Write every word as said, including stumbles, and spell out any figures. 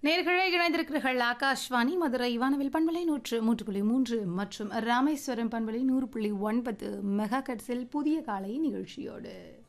நேயர்களே இணைந்திருக்கிறீர்கள் ஆகாஷ்வாணி மதுரை வானவில் பண்பலை நூற்று மூன்று புள்ளி மூன்று மற்றும் ராமேஸ்வரம் பண்பலை நூறு புள்ளி ஒன்பது மெகா கட்ஸில் புதிய காலை நிகழ்ச்சியோடு